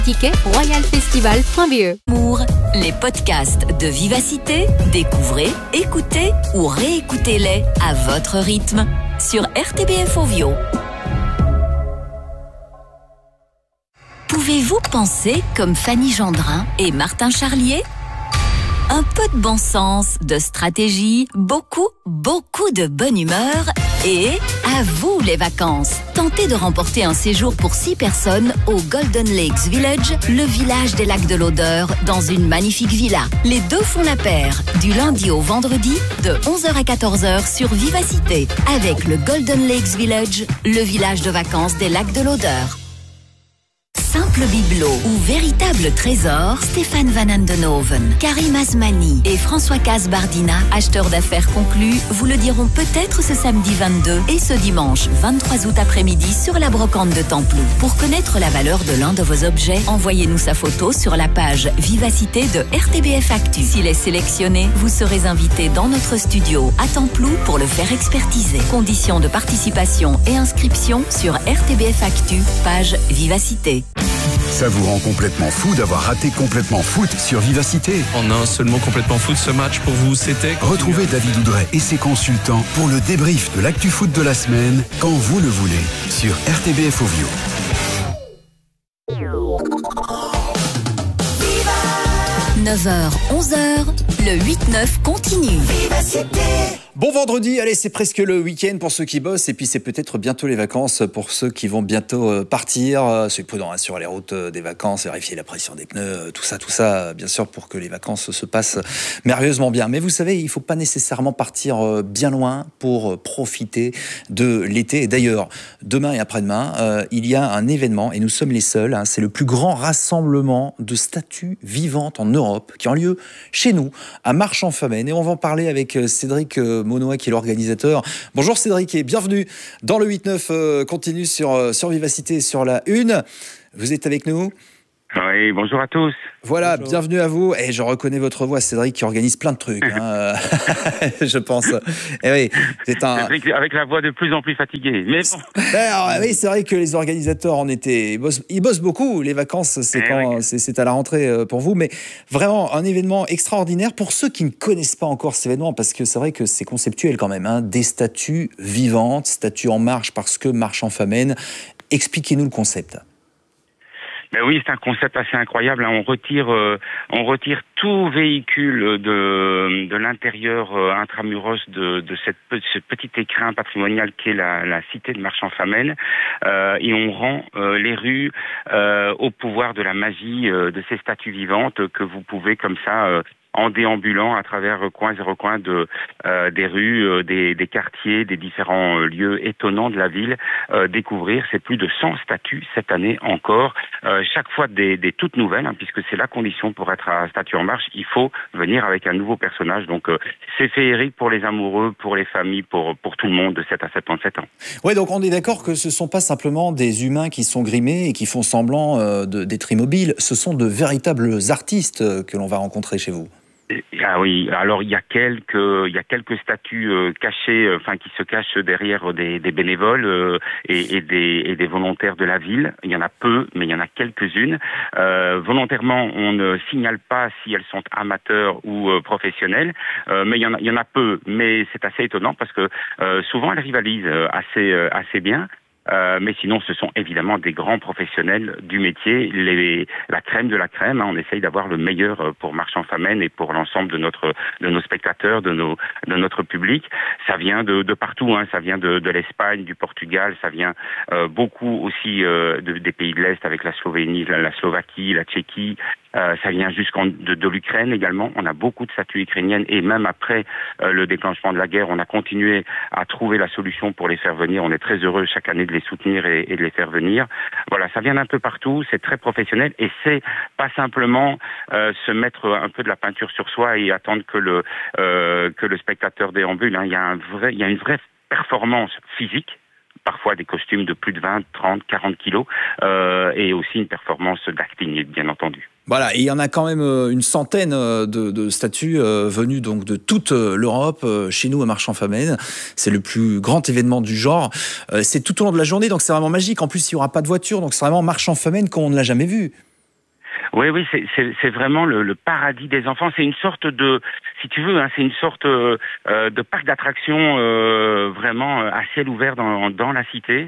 Ticket royalfestival.be. Pour les podcasts de Vivacité, découvrez, écoutez ou réécoutez-les à votre rythme sur RTBF Ovio. Pouvez-vous penser comme Fanny Gendrin et Martin Charlier ? Un peu de bon sens, de stratégie, beaucoup de bonne humeur et à vous les vacances. Tentez de remporter un séjour pour 6 personnes au Golden Lakes Village, le village des lacs de l'Odeur, dans une magnifique villa. Les deux font la paire, du lundi au vendredi, de 11h à 14h sur Vivacité, avec le Golden Lakes Village, le village de vacances des lacs de l'Odeur. Simple bibelot ou véritable trésor, Stéphane Van Andenhoven, Karim Asmani et François Casbardina, acheteurs d'affaires conclus, vous le diront peut-être ce samedi 22 et ce dimanche 23 août après-midi sur la brocante de Templou. Pour connaître la valeur de l'un de vos objets, envoyez-nous sa photo sur la page Vivacité de RTBF Actu. S'il est sélectionné, vous serez invité dans notre studio à Templou pour le faire expertiser. Conditions de participation et inscription sur RTBF Actu, page Vivacité. Ça vous rend complètement fou d'avoir raté Complètement Foot sur Vivacité. En un seul mot, Complètement Foot, ce match pour vous, c'était... Retrouvez David Oudret et ses consultants pour le débrief de l'actu foot de la semaine, quand vous le voulez, sur RTBF Ovio. 9h, 11h, le 8-9 continue. Bon vendredi, allez, c'est presque le week-end pour ceux qui bossent et puis c'est peut-être bientôt les vacances pour ceux qui vont bientôt partir. C'est prudent sur les routes des vacances, vérifier la pression des pneus, tout ça, bien sûr, pour que les vacances se passent merveilleusement bien. Mais vous savez, il ne faut pas nécessairement partir bien loin pour profiter de l'été. Et d'ailleurs, demain et après-demain, il y a un événement et nous sommes les seuls. C'est le plus grand rassemblement de statues vivantes en Europe qui a lieu chez nous, à Marchand-Famenne. Et on va en parler avec Cédric Monnoy qui est l'organisateur. Bonjour Cédric et bienvenue dans le 8-9 continue sur Vivacité sur la 1. Vous êtes avec nous ? Oui, bonjour à tous. Voilà, bonjour. Bienvenue à vous. Et je reconnais votre voix, Cédric, qui organise plein de trucs, je pense. Et oui, c'est un... Avec la voix de plus en plus fatiguée. Mais bon. Alors, oui, c'est vrai que les organisateurs en été, ils bossent beaucoup. Les vacances, c'est à la rentrée pour vous. Mais vraiment, un événement extraordinaire pour ceux qui ne connaissent pas encore cet événement, parce que c'est vrai que c'est conceptuel quand même. Des statues vivantes, statues en marche parce que Marchand-Famenne. Expliquez-nous le concept. Ben oui, c'est un concept assez incroyable. On retire tout véhicule de l'intérieur intramuros de ce petit écrin patrimonial qu'est la cité de Marchand-Famenne, et on rend les rues au pouvoir de la magie de ces statues vivantes que vous pouvez comme ça en déambulant à travers coins et recoins des rues, des quartiers, des différents lieux étonnants de la ville, découvrir. C'est plus de 100 statues cette année encore, chaque fois des toutes nouvelles, puisque c'est la condition pour être à Statue en Marche, il faut venir avec un nouveau personnage. Donc c'est féerique pour les amoureux, pour les familles, pour tout le monde de 7 à 77 ans. Oui, donc on est d'accord que ce ne sont pas simplement des humains qui sont grimés et qui font semblant d'être immobiles, ce sont de véritables artistes que l'on va rencontrer chez vous. Ah oui, alors il y a quelques statues cachées, qui se cachent derrière des bénévoles et des volontaires de la ville. Il y en a peu, mais il y en a quelques-unes. Volontairement, on ne signale pas si elles sont amateurs ou professionnelles, mais il y en a peu. Mais c'est assez étonnant parce que souvent elles rivalisent assez bien. Mais sinon, ce sont évidemment des grands professionnels du métier, la crème de la crème. On essaye d'avoir le meilleur pour Marchand-Famenne et pour l'ensemble de nos spectateurs, de notre public. Ça vient de partout, ça vient de l'Espagne, du Portugal, ça vient beaucoup aussi des pays de l'Est avec la Slovénie, la Slovaquie, la Tchéquie. Ça vient de l'Ukraine également. On a beaucoup de statues ukrainiennes et même après le déclenchement de la guerre, on a continué à trouver la solution pour les faire venir. On est très heureux chaque année de les soutenir et de les faire venir. Voilà, ça vient d'un peu partout, c'est très professionnel et c'est pas simplement se mettre un peu de la peinture sur soi et attendre que le spectateur déambule. Il y a une vraie performance physique. Parfois des costumes de plus de 20, 30, 40 kilos et aussi une performance d'acting, bien entendu. Voilà, et il y en a quand même une centaine de statues venues donc de toute l'Europe, chez nous à Marchand-Famenne. C'est le plus grand événement du genre. C'est tout au long de la journée, donc c'est vraiment magique. En plus, il n'y aura pas de voiture, donc c'est vraiment Marchand-Famenne comme on ne l'a jamais vu. Oui, c'est vraiment le paradis des enfants. C'est une sorte de, si tu veux, c'est une sorte de parc d'attractions vraiment à ciel ouvert dans la cité.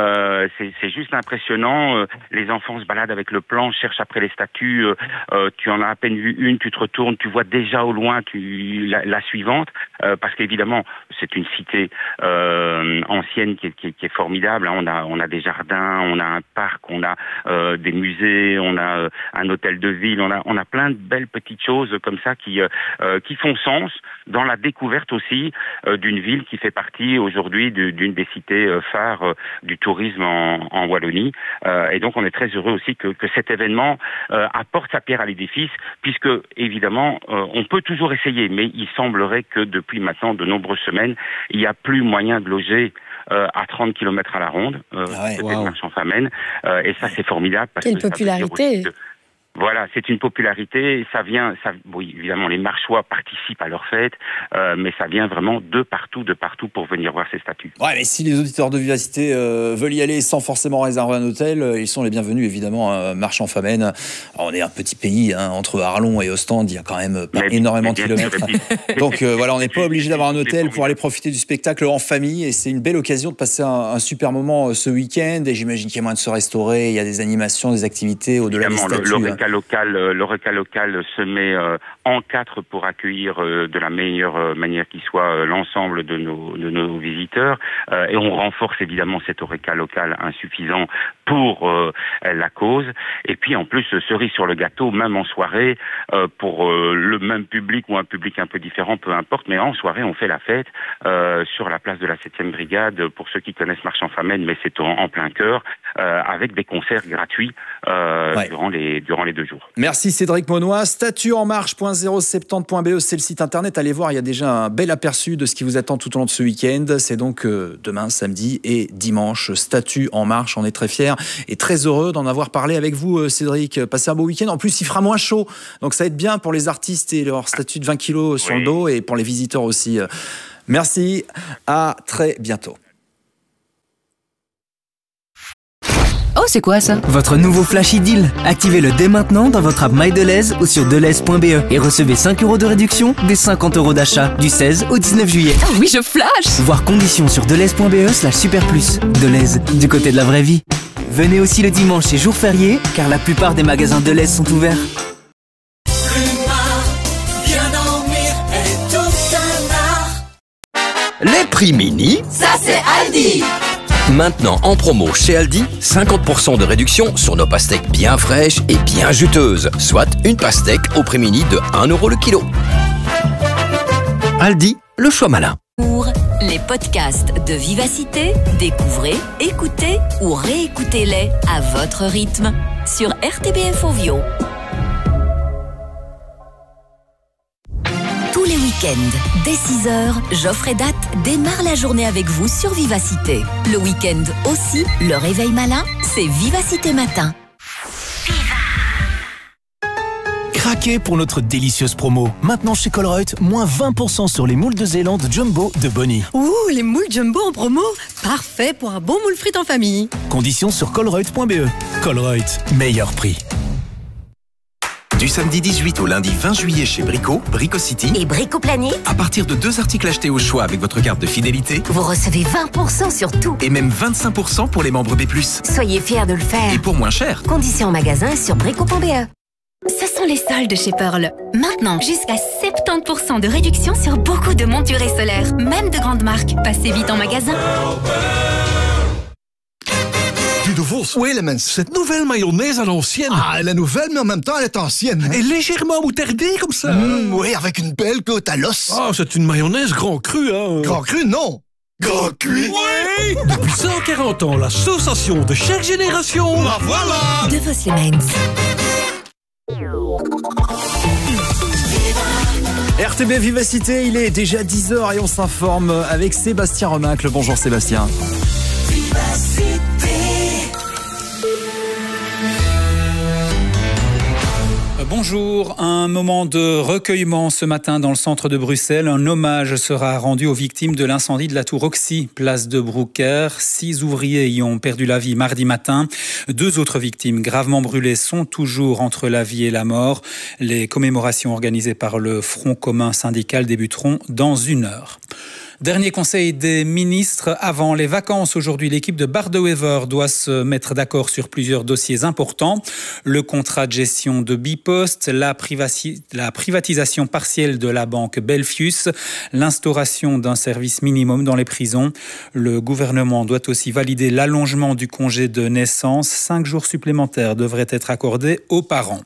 C'est juste impressionnant. Les enfants se baladent avec le plan, cherchent après les statues. Tu en as à peine vu une, tu te retournes, tu vois déjà au loin la suivante, parce qu'évidemment c'est une cité ancienne qui est formidable. On a des jardins, on a un parc, on a des musées, on a un hôtel de ville, on a plein de belles petites choses comme ça qui font sens dans la découverte aussi d'une ville qui fait partie aujourd'hui d'une des cités phares du tourisme en Wallonie. Et donc on est très heureux aussi que cet événement apporte sa pierre à l'édifice, puisque évidemment on peut toujours essayer, mais il semblerait que depuis maintenant de nombreuses semaines, il n'y a plus moyen de loger à 30 km à la ronde, Marchand-Famenne, et ça c'est formidable. Parce Quelle que popularité! Voilà, c'est une popularité, oui, évidemment, les Marchois participent à leur fête, mais ça vient vraiment de partout pour venir voir ces statues. Ouais, mais si les auditeurs de Vivacité veulent y aller sans forcément réserver un hôtel, ils sont les bienvenus, évidemment, à Marchand-Famenne. On est un petit pays, entre Arlon et Ostende, il y a quand même pas énormément de kilomètres. Donc voilà, on n'est pas obligé d'avoir un hôtel pour aller profiter du spectacle en famille, et c'est une belle occasion de passer un super moment ce week-end, et j'imagine qu'il y a moyen de se restaurer, il y a des animations, des activités au-delà des statues. L'Oreca local se met en quatre pour accueillir de la meilleure manière qui soit l'ensemble de nos visiteurs, et on renforce évidemment cet Oreca local insuffisant pour la cause. Et puis en plus, cerise sur le gâteau, même en soirée, pour le même public ou un public un peu différent, peu importe, mais en soirée on fait la fête sur la place de la 7e brigade, pour ceux qui connaissent Marchand-Famenne, mais c'est en plein cœur, avec des concerts gratuits durant les 2 jours. Merci Cédric Monnoy. Statuenmarche.070.be, c'est le site internet. Allez voir, il y a déjà un bel aperçu de ce qui vous attend tout au long de ce week-end. C'est donc demain, samedi et dimanche. Statue en marche, on est très fiers et très heureux d'en avoir parlé avec vous, Cédric. Passez un beau week-end. En plus, il fera moins chaud, donc ça va être bien pour les artistes et leur statue de 20 kilos sur le dos, et pour les visiteurs aussi. Merci, à très bientôt. Oh, c'est quoi ça? Votre nouveau Flash Deal. Activez-le dès maintenant dans votre app MyDeleuze ou sur deleuze.be et recevez 5 € de réduction des 50 € d'achat du 16 au 19 juillet. Oh oui, je flash! Voir conditions sur deleuze.be/superplus. Deleuze, du côté de la vraie vie. Venez aussi le dimanche et jour férié, car la plupart des magasins Deleuze sont ouverts. Les prix mini, Ça c'est Aldi. maintenant en promo chez Aldi, 50% de réduction sur nos pastèques bien fraîches et bien juteuses, soit une pastèque au prix mini de 1 € le kilo. Aldi, le choix malin. Pour les podcasts de Vivacité, découvrez, écoutez ou réécoutez-les à votre rythme sur RTBF Ovio. Tous les week-ends, dès 6h, Geoffrey Date démarre la journée avec vous sur Vivacité. Le week-end aussi, le réveil malin, c'est Vivacité Matin. Craquez pour notre délicieuse promo. Maintenant chez Colruyt, moins 20% sur les moules de Zélande Jumbo de Bonnie. Ouh, les moules Jumbo en promo! Parfait pour un bon moule frites en famille. Conditions sur colruyt.be. Colruyt, meilleur prix. Du samedi 18 au lundi 20 juillet chez Brico, Brico City. Et Brico Planète, À partir de 2 articles achetés au choix avec votre carte de fidélité. vous recevez 20% sur tout. Et même 25% pour les membres B+. Soyez fiers de le faire. Et pour moins cher. Conditions en magasin sur brico.be. Ce sont les soldes chez Pearl. Maintenant, jusqu'à 70% de réduction sur beaucoup de montures et solaires, même de grandes marques. Passez vite en magasin. De Vos. Oui, Lemens. Cette nouvelle mayonnaise à l'ancienne. Ah, elle est nouvelle, mais en même temps, elle est ancienne. Hein? Et légèrement moutardée, comme ça. Oui, avec une belle côte à l'os. Ah, c'est une mayonnaise grand cru, hein. Grand cru, non. Grand cuit. Oui. Depuis 140 ans, l'association de chaque génération. La voilà. De Vos Lemens. RTB Vivacité, il est déjà 10h et on s'informe avec Sébastien Remacle. Bonjour Sébastien. Bonjour, un moment de recueillement ce matin dans le centre de Bruxelles. Un hommage sera rendu aux victimes de l'incendie de la tour Oxy, place de Broucker. 6 ouvriers y ont perdu la vie mardi matin. 2 autres victimes gravement brûlées sont toujours entre la vie et la mort. Les commémorations organisées par le Front commun syndical débuteront dans 1 heure. Dernier conseil des ministres avant les vacances. Aujourd'hui, l'équipe de Bart De Wever doit se mettre d'accord sur plusieurs dossiers importants. Le contrat de gestion de Bipost, la privatisation partielle de la banque Belfius, l'instauration d'un service minimum dans les prisons. Le gouvernement doit aussi valider l'allongement du congé de naissance. 5 jours supplémentaires devraient être accordés aux parents.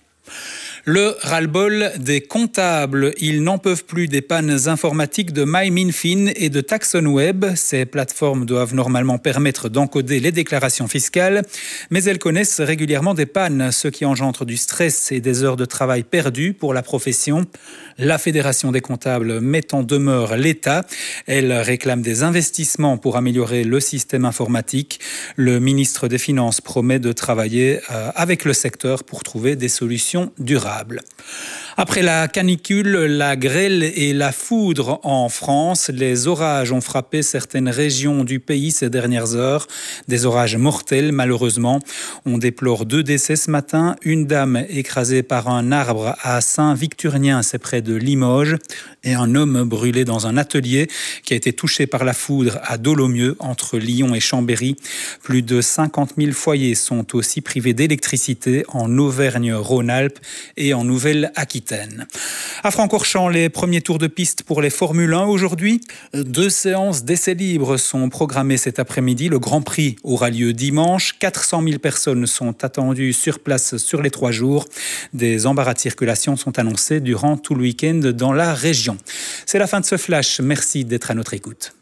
Le ras-le-bol des comptables. Ils n'en peuvent plus des pannes informatiques de MyMinFin et de TaxonWeb. Ces plateformes doivent normalement permettre d'encoder les déclarations fiscales, mais elles connaissent régulièrement des pannes, ce qui engendre du stress et des heures de travail perdues pour la profession. La Fédération des comptables met en demeure l'État. Elle réclame des investissements pour améliorer le système informatique. Le ministre des Finances promet de travailler avec le secteur pour trouver des solutions durables. Après la canicule, la grêle et la foudre en France, les orages ont frappé certaines régions du pays ces dernières heures. Des orages mortels, malheureusement. On déplore 2 décès ce matin. Une dame écrasée par un arbre à Saint-Victurnien, c'est près de Limoges. Et un homme brûlé dans un atelier qui a été touché par la foudre à Dolomieu, entre Lyon et Chambéry. Plus de 50 000 foyers sont aussi privés d'électricité en Auvergne-Rhône-Alpes et en Nouvelle-Aquitaine. À Francorchamps, les premiers tours de piste pour les Formule 1 aujourd'hui. 2 séances d'essais libres sont programmées cet après-midi. Le Grand Prix aura lieu dimanche. 400 000 personnes sont attendues sur place sur les 3 jours. Des embarras de circulation sont annoncés durant tout le week-end dans la région. C'est la fin de ce flash. Merci d'être à notre écoute.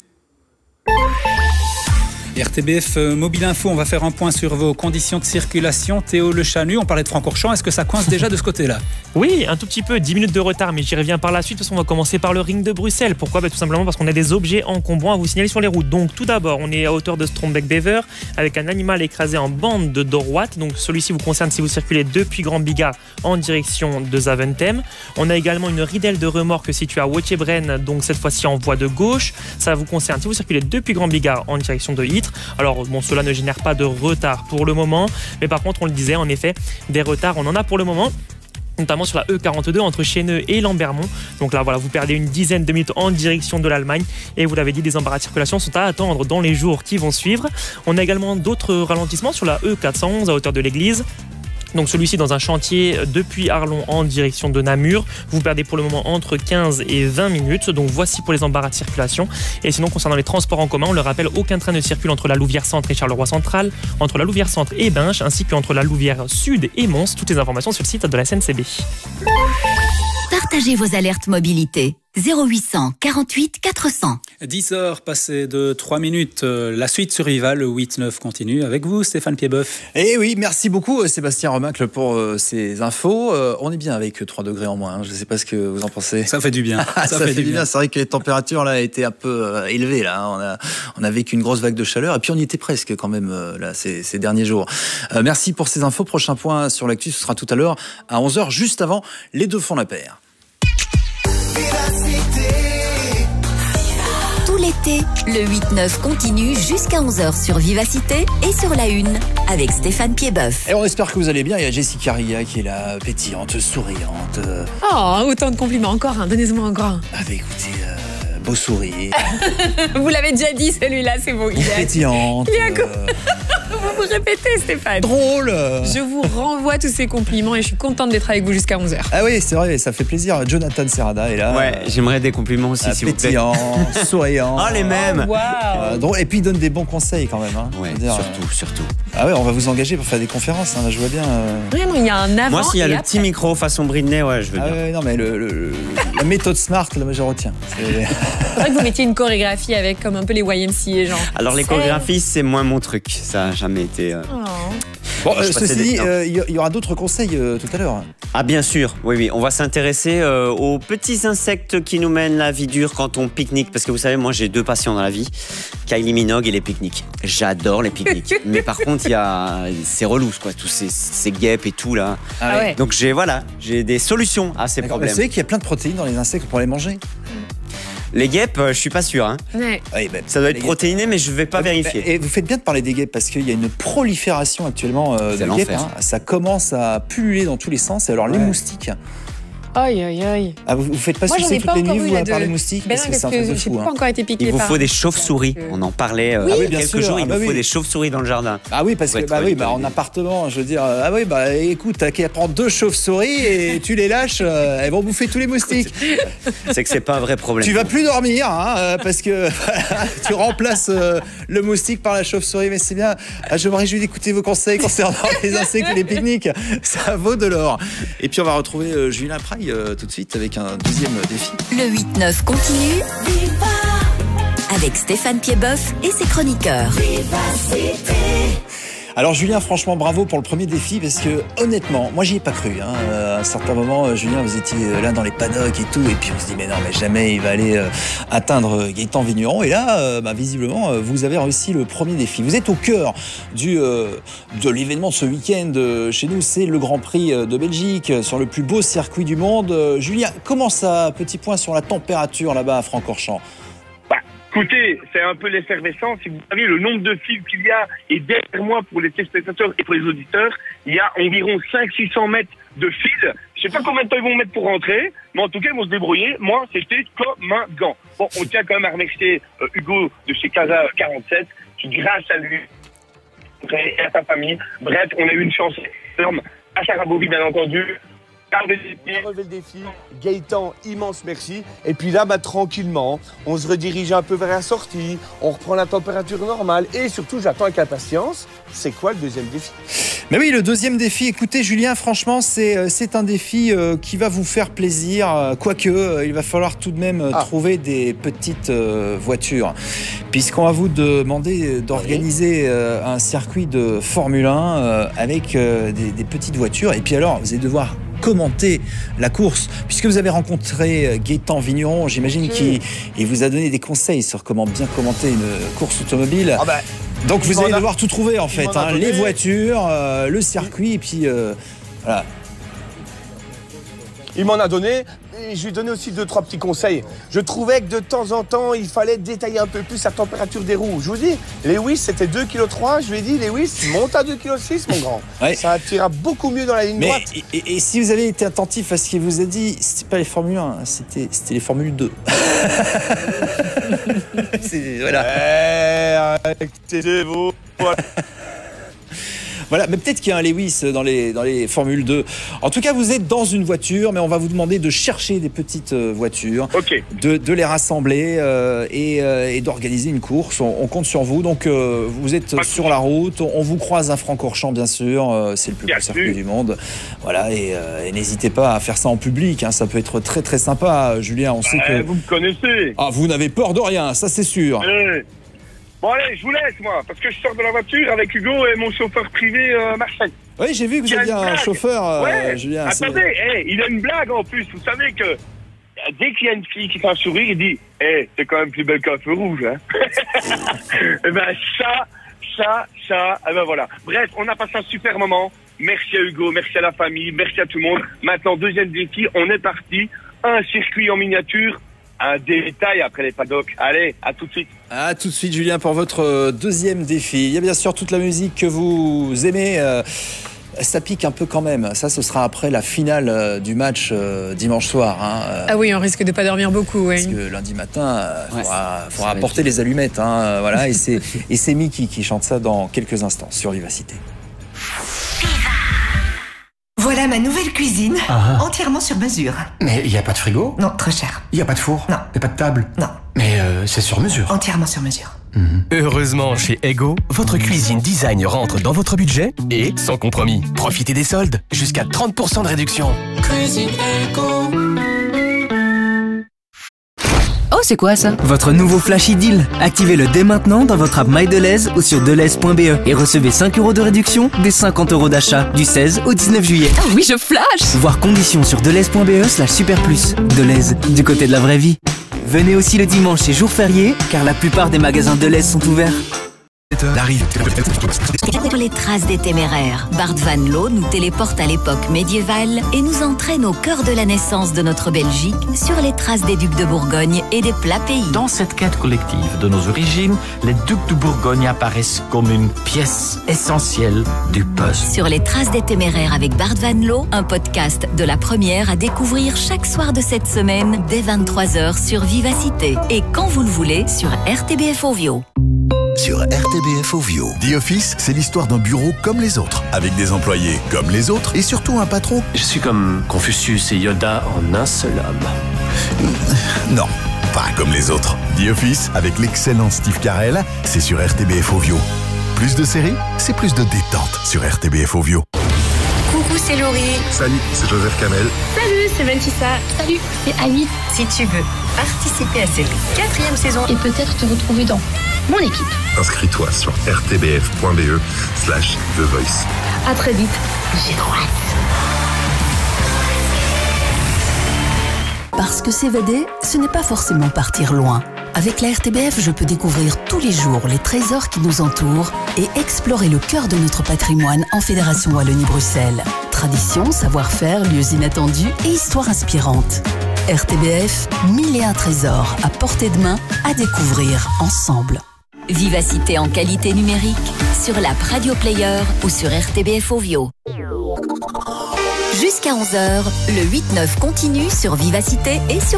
RTBF Mobile Info, on va faire un point sur vos conditions de circulation. Théo Le Chanu, on parlait de Francorchamps, est-ce que ça coince déjà de ce côté-là ? Oui, un tout petit peu, 10 minutes de retard, mais j'y reviens par la suite. De toute façon, on va commencer par le ring de Bruxelles. Pourquoi ? Tout simplement parce qu'on a des objets encombrants à vous signaler sur les routes. Donc tout d'abord, on est à hauteur de Strombeek-Bever avec un animal écrasé en bande de droite. Donc celui-ci vous concerne si vous circulez depuis Grand Bigard en direction de Zaventem. On a également une ridelle de remorque située à Wetjebren, donc cette fois-ci en voie de gauche. Ça vous concerne si vous circulez depuis Grand Bigard en direction de Ytre. Alors bon, cela ne génère pas de retard pour le moment, mais par contre on le disait, en effet, des retards on en a pour le moment, notamment sur la E42 entre Chéneux et Lambermont. Donc là voilà, vous perdez une dizaine de minutes en direction de l'Allemagne et vous l'avez dit, des embarras de circulation sont à attendre dans les jours qui vont suivre. On a également d'autres ralentissements sur la E411 à hauteur de l'église. Donc celui-ci dans un chantier depuis Arlon en direction de Namur. Vous perdez pour le moment entre 15 et 20 minutes. Donc voici pour les embarras de circulation. Et sinon, concernant les transports en commun, on le rappelle, aucun train ne circule entre la Louvière Centre et Charleroi Central, entre la Louvière Centre et Binche, ainsi qu'entre la Louvière Sud et Mons. Toutes les informations sur le site de la SNCB. Partagez vos alertes mobilité. 0800 48 400. 10 heures passées de 3 minutes. La suite sur Riva, le 8-9 continue avec vous, Stéphane Piedboeuf. Et oui, merci beaucoup Sébastien Remacle pour ces infos. On est bien avec 3 degrés en moins. Je ne sais pas ce que vous en pensez. Ça fait du bien. ça fait du bien. C'est vrai que les températures là étaient un peu élevées. Là. On a vécu une grosse vague de chaleur et puis on y était presque quand même là, ces derniers jours. Merci pour ces infos. Prochain point sur l'actu, ce sera tout à l'heure à 11h, juste avant les 2 font la paire. Tout l'été, le 8-9 continue jusqu'à 11h sur Vivacité et sur la Une avec Stéphane Piedboeuf. Et on espère que vous allez bien. Il y a Jessica Ria qui est là, pétillante, souriante. Oh, autant de compliments encore, donnez-moi encore un. Ah bah écoutez, beau sourire. Vous l'avez déjà dit celui-là, c'est bon. Pétillante. Vous répétez Stéphane. Drôle. Je vous renvoie tous ces compliments et je suis contente d'être avec vous jusqu'à 11h. Ah oui, c'est vrai, ça fait plaisir. Jonathan Serrada est là. Ouais, j'aimerais des compliments aussi, s'il vous plaît. Pétillant, souriant. Ah, les mêmes. Wow. Drôle. Et puis il donne des bons conseils quand même. Hein. Ouais, surtout. Ah ouais, on va vous engager pour faire des conférences. Hein. Là, je vois bien. Vraiment, il y a un avant. Moi, s'il y a le petit micro façon Britney, ouais, je veux bien. Ouais, non, mais la méthode Smart, là, je retiens. C'est vrai que vous mettiez une chorégraphie avec comme un peu les YMCA, genre. Alors les chorégraphies, c'est moins mon truc. Ça n'a jamais été. Bon, ceci dit, il y aura d'autres conseils tout à l'heure. Ah bien sûr, oui. On va s'intéresser aux petits insectes qui nous mènent la vie dure quand on pique-nique. Parce que vous savez, moi j'ai 2 passions dans la vie, Kylie Minogue et les pique-niques. J'adore les pique-niques. Mais par contre, c'est relou, quoi, tous ces guêpes et tout là. Ah ouais. Donc j'ai des solutions à ces problèmes. Vous savez qu'il y a plein de protéines dans les insectes pour les manger. Les guêpes, je suis pas sûr. Hein. Ouais. Oui, ça doit être protéiné, mais je vais pas vérifier. Et vous faites bien de parler des guêpes parce qu'il y a une prolifération actuellement de guêpes. Hein. Ça commence à pulluler dans tous les sens. Et alors les moustiques. Aïe. Ah, vous faites pas sucer toutes les nuits vous, par les moustiques parce que c'est un truc de fou. J'ai pas encore été piqué. Il vous faut des chauves-souris. On en parlait il y a quelques jours. Il nous faut des chauves-souris dans le jardin. Ah oui, parce que en appartement, je veux dire, écoute, t'as qu'à prendre 2 chauves-souris et tu les lâches, elles vont bouffer tous les moustiques. C'est que c'est pas un vrai problème. Tu vas plus dormir, hein, parce que tu remplaces le moustique par la chauve-souris, mais c'est bien. Je me réjouis d'écouter vos conseils concernant les insectes et les pique-niques. Ça vaut de l'or. Et puis on va retrouver Julien Praille tout de suite avec un deuxième défi. Le 8-9 continue avec Stéphane Piedboeuf et ses chroniqueurs. Alors Julien, franchement bravo pour le premier défi parce que honnêtement, moi j'y ai pas cru. À un certain moment, Julien, vous étiez là dans les paddocks et tout, et puis on se dit mais non, mais jamais il va aller atteindre Gaëtan Vigneron. Et là, visiblement, vous avez réussi le premier défi. Vous êtes au cœur de l'événement de ce week-end chez nous, c'est le Grand Prix de Belgique sur le plus beau circuit du monde. Julien, comment ça, petit point sur la température là-bas à Francorchamps? Écoutez, c'est un peu l'effervescence. Si vous savez le nombre de fils qu'il y a, et derrière moi, pour les téléspectateurs et pour les auditeurs, il y a environ 500-600 mètres de fils. Je sais pas combien de temps ils vont mettre pour rentrer, mais en tout cas, ils vont se débrouiller. Moi, c'était comme un gant. Bon, on tient quand même à remercier Hugo de chez Casa 47, qui, grâce à lui, et à sa famille, bref, on a eu une chance énorme. À Sarah Bovy, bien entendu. On a relevé le défi. Gaëtan, immense merci. Et puis là, tranquillement, on se redirige un peu vers la sortie, on reprend la température normale et surtout, j'attends avec impatience, c'est quoi le deuxième défi? Mais oui, le deuxième défi, écoutez Julien, franchement, c'est un défi qui va vous faire plaisir, quoique il va falloir tout de même trouver des petites voitures, puisqu'on va vous demander d'organiser un circuit de Formule 1 avec des petites voitures. Et puis alors, vous allez devoir commenter la course, puisque vous avez rencontré Gaëtan Vigneron, j'imagine qu'il vous a donné des conseils sur comment bien commenter une course automobile. Donc vous allez devoir tout trouver en fait, les voitures, le circuit, et puis voilà. Il m'en a donné, et je lui ai donné aussi 2-3 petits conseils. Je trouvais que de temps en temps, il fallait détailler un peu plus la température des roues. Je vous dis, Lewis, c'était 2,3 kg. Je lui ai dit, Lewis, monte à 2,6 kg, mon grand. Ouais. Ça attira beaucoup mieux dans la ligne droite. Et si vous avez été attentif à ce qu'il vous a dit, c'était pas les Formule 1, c'était les Formule 2. Voilà. Arrêtez-vous. Voilà, mais peut-être qu'il y a un Lewis dans les Formule 2. En tout cas, vous êtes dans une voiture, mais on va vous demander de chercher des petites voitures, de les rassembler et d'organiser une course. On compte sur vous. Donc, vous êtes sur la route. On vous croise à Francorchamps, bien sûr. C'est le plus beau circuit du monde. Voilà, et n'hésitez pas à faire ça en public. Ça peut être très, très sympa, Julien. On sait que vous me connaissez. Ah, vous n'avez peur de rien, ça c'est sûr. Bon allez, je vous laisse moi, parce que je sors de la voiture avec Hugo et mon chauffeur privé Marseille. Oui, j'ai vu que vous aviez un chauffeur, Julien. Attendez, il a une blague en plus. Vous savez que dès qu'il y a une fille qui fait un sourire, il dit t'es quand même plus belle qu'un feu rouge, hein. Et ben voilà. Bref, on a passé un super moment. Merci à Hugo, merci à la famille, merci à tout le monde. Maintenant, deuxième défi, on est parti. Un circuit en miniature. Un détail après les paddocks. Allez, à tout de suite. À tout de suite, Julien, pour votre deuxième défi. Il y a bien sûr toute la musique que vous aimez. Ça pique un peu quand même. Ça, ce sera après la finale du match dimanche soir. Ah oui, on risque de pas dormir beaucoup. Parce que lundi matin, il faudra apporter les allumettes. Voilà, et c'est Mickey qui chante ça dans quelques instants sur Vivacité. Voilà ma nouvelle cuisine, entièrement sur mesure. Mais il n'y a pas de frigo? Non, trop cher. Il n'y a pas de four? Non. Il n'y a pas de table? Non. Mais c'est sur mesure? Entièrement sur mesure. Heureusement, chez Ego, votre cuisine design rentre dans votre budget et sans compromis. Profitez des soldes, jusqu'à 30% de réduction. Cuisine Ego. Oh, c'est quoi ça? Votre nouveau Flash Deal. Activez-le dès maintenant dans votre app MyDeleuze ou sur deleuze.be et recevez 5 € de réduction des 50 € d'achat du 16 au 19 juillet. Ah oui, je flash! Voir conditions sur deleuze.be/superplus. Deleuze, du côté de la vraie vie. Venez aussi le dimanche et jour férié, car la plupart des magasins Deleuze sont ouverts. Sur les traces des téméraires, Bart Van Loo nous téléporte à l'époque médiévale et nous entraîne au cœur de la naissance de notre Belgique sur les traces des ducs de Bourgogne et des plats pays. Dans cette quête collective de nos origines, les ducs de Bourgogne apparaissent comme une pièce essentielle du puzzle. Sur les traces des téméraires avec Bart Van Loo, un podcast de la première à découvrir chaque soir de cette semaine dès 23h sur Vivacité et quand vous le voulez sur RTBF Ovio. Sur RTBF Ovio. The Office, c'est l'histoire d'un bureau comme les autres, avec des employés comme les autres et surtout un patron. Je suis comme Confucius et Yoda en un seul homme. Non, pas comme les autres. The Office, avec l'excellent Steve Carell, c'est sur RTBF Ovio. Plus de séries, c'est plus de détente sur RTBF Ovio. Coucou, c'est Laurie. Salut, c'est Joseph Kamel. Salut, c'est Valentissa. Salut, c'est Annie. Si tu veux participer à cette 4e saison et peut-être te retrouver dans mon équipe. Inscris-toi sur rtbf.be/The Voice. À très vite, j'ai trop hâte. Parce que s'évader, ce n'est pas forcément partir loin. Avec la RTBF, je peux découvrir tous les jours les trésors qui nous entourent et explorer le cœur de notre patrimoine en Fédération Wallonie-Bruxelles. Tradition, savoir-faire, lieux inattendus et histoires inspirantes. RTBF, 1001 trésors à portée de main à découvrir ensemble. Vivacité en qualité numérique sur l'app Radio Player ou sur RTBF Ovio. Jusqu'à 11h, le 8-9 continue sur Vivacité et sur